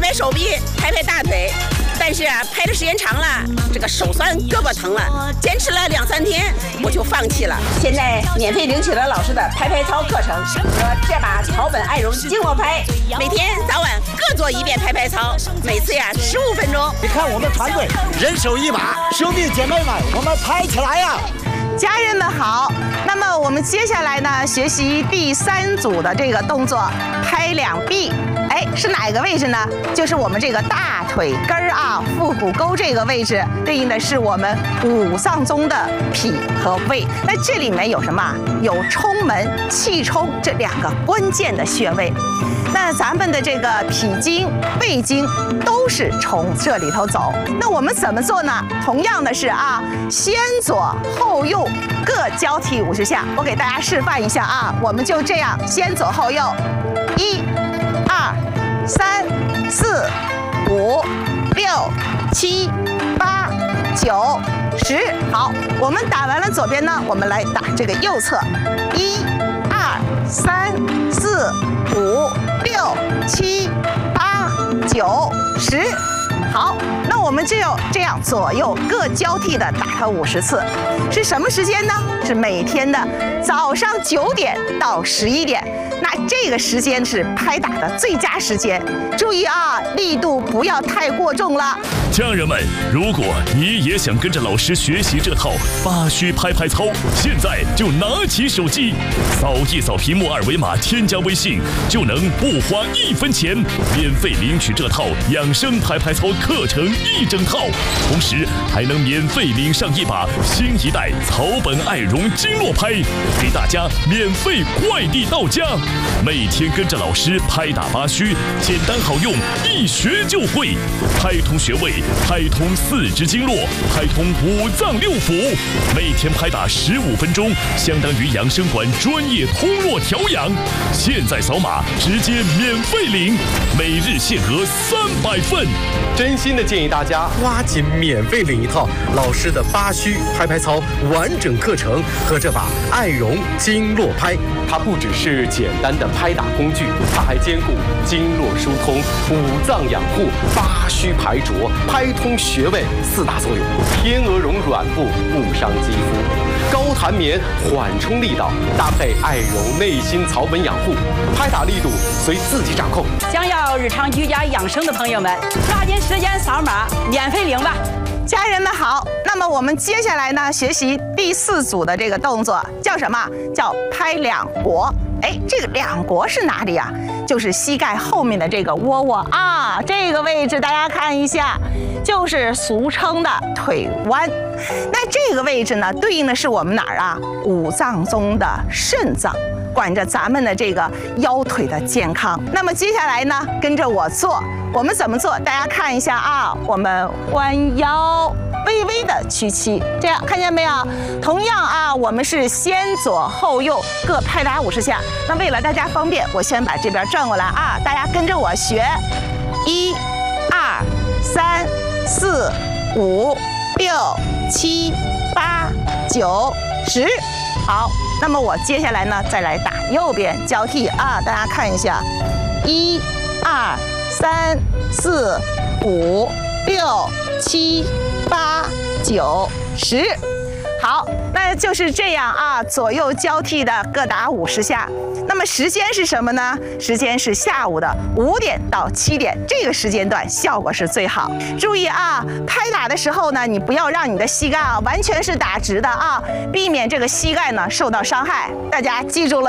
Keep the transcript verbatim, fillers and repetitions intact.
拍手臂，拍拍大腿。但是啊，拍的时间长了，这个手酸，胳膊疼了，坚持了两三天，我就放弃了。现在免费领取了老师的拍拍操课程和这把草本爱绒经络拍，每天早晚各做一遍拍拍操，每次呀十五分钟。 你看我们团队人手一把，兄弟姐妹们，我们拍起来呀！ 家人们好，那么我们接下来呢，学习第三组的这个动作，拍两臂。哎，是哪个位置呢？就是我们这个大腿根儿啊，腹股沟这个位置，对应的是我们五脏中的脾和胃。那这里面有什么？有冲门、气冲这两个关键的穴位。那咱们的这个脾经、胃经都是从这里头走。那我们怎么做呢？同样的是啊，先左后右各交替五十下。我给大家示范一下啊，我们就这样先左后右，一、二、三、四、五、六、七、八、九、十。好，我们打完了左边呢，我们来打这个右侧，一、二、三、四、五、六、七、八、九、十。好，那我们就这样左右各交替的打它五十次，是什么时间呢？是每天的早上九点到十一点。那这个时间是拍打的最佳时间，注意啊，力度不要太过重了。 家人们，如果你也想跟着老师学习这套八虚拍拍操，现在就拿起手机，扫一扫屏幕二维码，添加微信，就能不花一分钱，免费领取这套养生拍拍操课程一整套，同时还能免费领上一把新一代草本爱绒经络拍，给大家免费快递到家。每天跟着老师拍打八虚，简单好用，一学就会，拍通穴位，拍通四肢经络，拍通五脏六腑。每天拍打十五分钟，相当于养生馆专业通络调养。现在扫码直接免费领，每日限额三百份。 真心的建议大家抓紧免费领一套老师的八虚拍拍操完整课程和这把爱绒经络拍。它不只是简单的拍打工具，它还兼顾经络疏通、五脏养护、八虚排浊、拍通穴位四大作用。天鹅绒软布不伤肌肤，高弹棉缓冲力道，搭配爱绒内心草本养护，拍打力度随自己掌控。 想要日常居家养生的朋友们，抓紧时间扫码免费领吧。 家人们好，那么我们接下来呢，学习第四组的这个动作叫什么？叫拍两国。哎，这个两国是哪里啊？就是膝盖后面的这个窝窝啊，这个位置大家看一下，就是俗称的腿弯。那这个位置呢，对应的是我们哪儿啊？五脏中的肾脏，管着咱们的这个腰腿的健康。那么接下来呢，跟着我做，我们怎么做？大家看一下啊，我们弯腰，微微的屈膝，这样看见没有？同样啊，我们是先左后右各拍打五十下。那为了大家方便，我先把这边转过来啊，大家跟着我学，一、二、三、四、五、六、七、八、九、十。好，那么我接下来呢，再来打右边交替啊，大家看一下，一、二、三、四、五、六、七、八、九、十。好，那就是这样啊，左右交替的各打五十下。那么时间是什么呢？时间是下午的五点到七点，这个时间段效果是最好。注意啊，拍打的时候呢，你不要让你的膝盖啊完全是打直的啊，避免这个膝盖呢受到伤害。大家记住了。